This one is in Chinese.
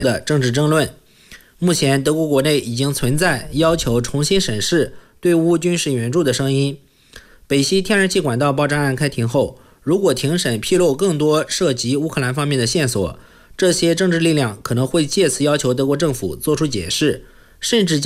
的政治争论。目前，德国国内已经存在要求重新审视对乌军事援助的声音。北溪天然气管道爆炸案开庭后，如果庭审披露更多涉及乌克兰方面的线索，这些政治力量可能会借此要求德国政府做出解释，甚至将